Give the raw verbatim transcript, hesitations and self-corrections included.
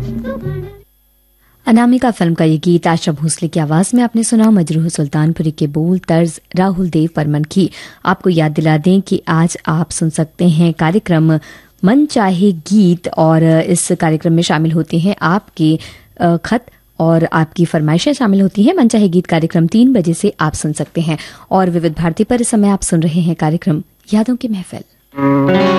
Anamika film का ये गीत आशा भोसले की आवाज में आपने सुना। मजरूह सुल्तानपुरी के बोल तर्ज राहुल देव बर्मन की। आपको याद दिला दें कि आज आप सुन सकते हैं कार्यक्रम मन चाहे गीत, और इस कार्यक्रम में शामिल होते हैं आपके खत और आपकी फरमाइशें शामिल होती हैं। मन चाहे गीत कार्यक्रम तीन बजे से आप सुन सकते हैं। और विविध भारती पर इस समय आप सुन रहे हैं कार्यक्रम यादों की महफिल।